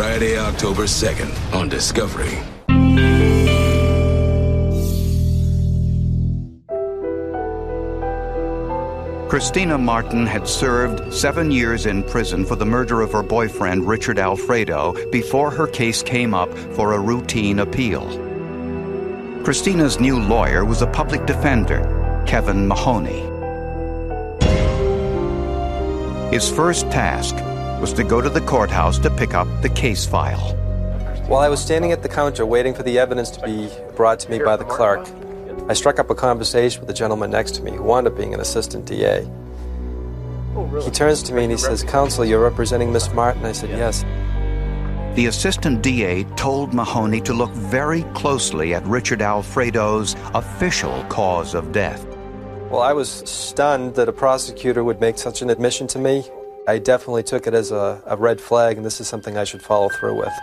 Friday, October 2nd on Discovery. Christina Martin had served 7 years in prison for the murder of her boyfriend, Richard Alfredo, before her case came up for a routine appeal. Christina's new lawyer was a public defender, Kevin Mahoney. His first task was to go to the courthouse to pick up the case file. While I was standing at the counter waiting for the evidence to be brought to me by the clerk, I struck up a conversation with the gentleman next to me who wound up being an assistant DA. He turns to me and he says, "Counsel, you're representing Miss Martin?" I said, "Yes." The assistant DA told Mahoney to look very closely at Richard Alfredo's official cause of death. Well, I was stunned that a prosecutor would make such an admission to me. I definitely took it as a red flag, and this is something I should follow through with.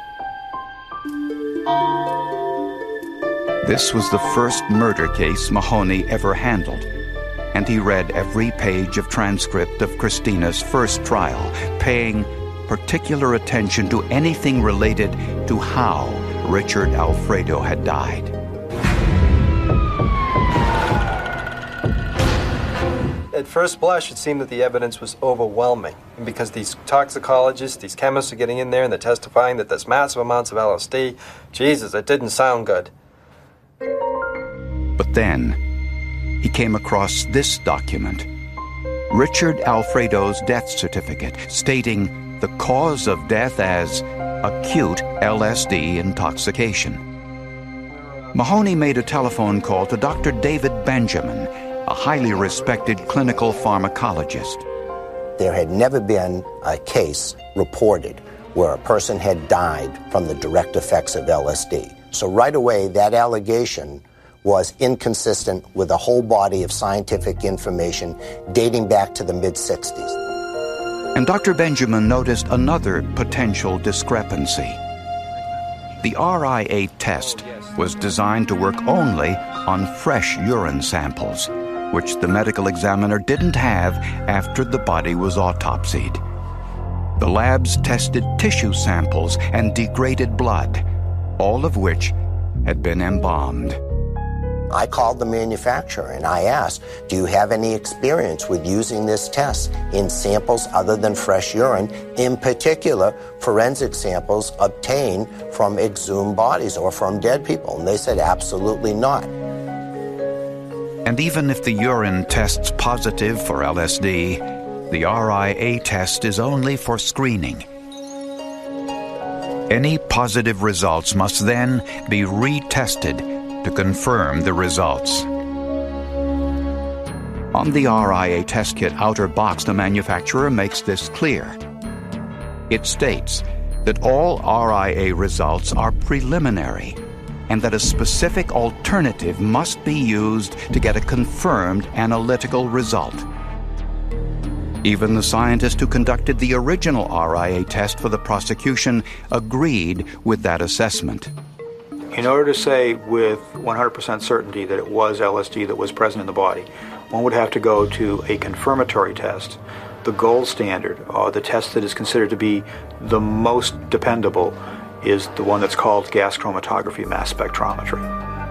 This was the first murder case Mahoney ever handled, and he read every page of transcript of Christina's first trial, paying particular attention to anything related to how Richard Alfredo had died. At first blush, it seemed that the evidence was overwhelming, and because these toxicologists, these chemists are getting in there and they're testifying that there's massive amounts of LSD, Jesus, it didn't sound good. But then, he came across this document, Richard Alfredo's death certificate, stating the cause of death as acute LSD intoxication. Mahoney made a telephone call to Dr. David Benjamin, a highly respected clinical pharmacologist. There had never been a case reported where a person had died from the direct effects of LSD. So right away, that allegation was inconsistent with a whole body of scientific information dating back to the mid-60s. And Dr. Benjamin noticed another potential discrepancy. The RIA test was designed to work only on fresh urine samples, which the medical examiner didn't have after the body was autopsied. The labs tested tissue samples and degraded blood, all of which had been embalmed. I called the manufacturer and I asked, do you have any experience with using this test in samples other than fresh urine, in particular forensic samples obtained from exhumed bodies or from dead people? And they said, absolutely not. And even if the urine tests positive for LSD, the RIA test is only for screening. Any positive results must then be retested to confirm the results. On the RIA test kit outer box, the manufacturer makes this clear. It states that all RIA results are preliminary and that a specific alternative must be used to get a confirmed analytical result. Even the scientist who conducted the original RIA test for the prosecution agreed with that assessment. In order to say with 100% certainty that it was LSD that was present in the body, one would have to go to a confirmatory test. The gold standard, the test that is considered to be the most dependable, is the one that's called gas chromatography mass spectrometry.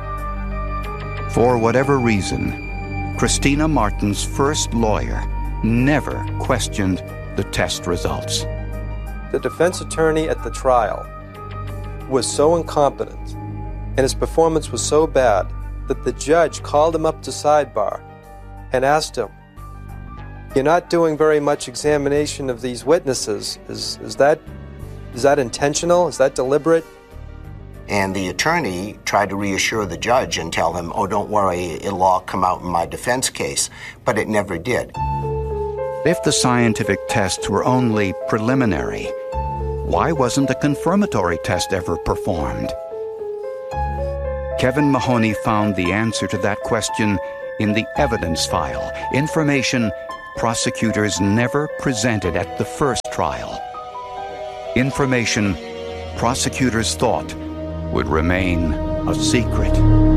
For whatever reason, Christina Martin's first lawyer never questioned the test results. The defense attorney at the trial was so incompetent and his performance was so bad that the judge called him up to sidebar and asked him, "You're not doing very much examination of these witnesses. Is that intentional? Is that deliberate?" And the attorney tried to reassure the judge and tell him, "Oh, don't worry, it'll all come out in my defense case." But it never did. If the scientific tests were only preliminary, why wasn't a confirmatory test ever performed? Kevin Mahoney found the answer to that question in the evidence file, information prosecutors never presented at the first trial. Information prosecutors thought would remain a secret.